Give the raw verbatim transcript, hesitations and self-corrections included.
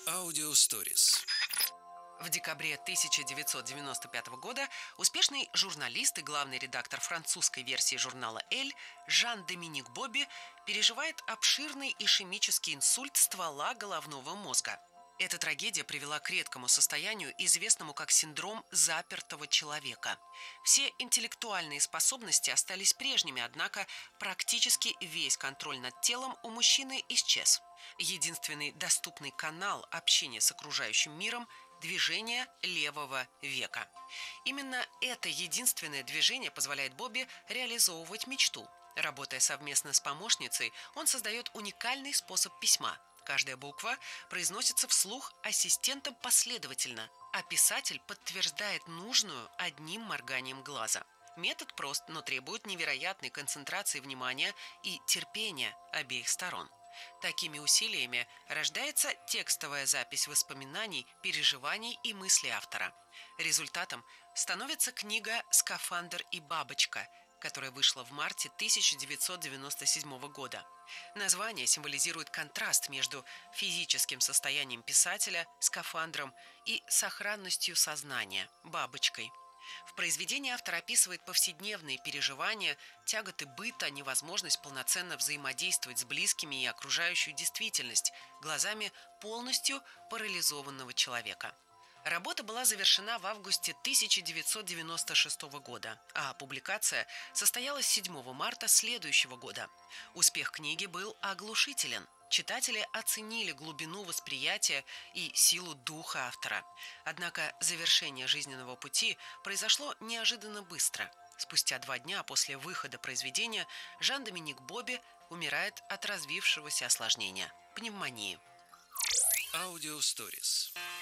Аудиосторис. В декабре тысяча девятьсот девяносто пятого года успешный журналист и главный редактор французской версии журнала «Эль» Жан-Доминик Боби переживает обширный ишемический инсульт ствола головного мозга. Эта трагедия привела к редкому состоянию, известному как синдром запертого человека. Все интеллектуальные способности остались прежними, однако практически весь контроль над телом у мужчины исчез. Единственный доступный канал общения с окружающим миром – движение левого века. Именно это единственное движение позволяет Бобби реализовывать мечту. Работая совместно с помощницей, он создает уникальный способ письма. Каждая буква произносится вслух ассистентом последовательно, а писатель подтверждает нужную одним морганием глаза. Метод прост, но требует невероятной концентрации внимания и терпения обеих сторон. Такими усилиями рождается текстовая запись воспоминаний, переживаний и мыслей автора. Результатом становится книга «Скафандр и бабочка», которая вышла в марте тысяча девятьсот девяносто седьмого года. Название символизирует контраст между физическим состоянием писателя, скафандром, и сохранностью сознания, бабочкой. В произведении автор описывает повседневные переживания, тяготы быта, невозможность полноценно взаимодействовать с близкими и окружающую действительность глазами полностью парализованного человека. Работа была завершена в августе тысяча девятьсот девяносто шестого года, а публикация состоялась седьмого марта следующего года. Успех книги был оглушителен. Читатели оценили глубину восприятия и силу духа автора. Однако завершение жизненного пути произошло неожиданно быстро. Спустя два дня после выхода произведения Жан-Доминик Боби умирает от развившегося осложнения – пневмонии. Аудиосторис.